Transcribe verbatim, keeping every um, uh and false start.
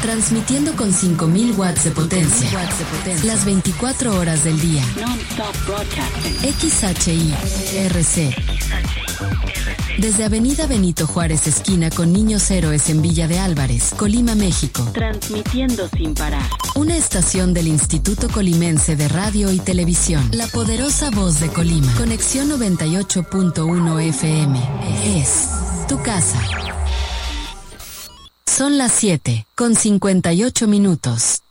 Transmitiendo con cinco mil watts de potencia. Las veinticuatro horas del día. X H I R C. Desde Avenida Benito Juárez, esquina con Niños Héroes en Villa de Álvarez, Colima, México. Transmitiendo sin parar. Una estación del Instituto Colimense de Radio y Televisión. La poderosa voz de Colima. Conexión noventa y ocho punto uno F M. Es tu casa. Son las siete, con cincuenta y ocho minutos.